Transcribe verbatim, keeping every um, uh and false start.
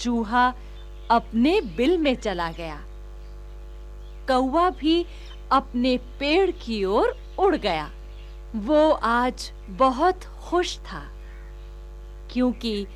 चूहा अपने बिल में चला गया। कौवा भी अपने पेड़ की ओर उड़ गया। वो आज बहुत खुश था क्योंकि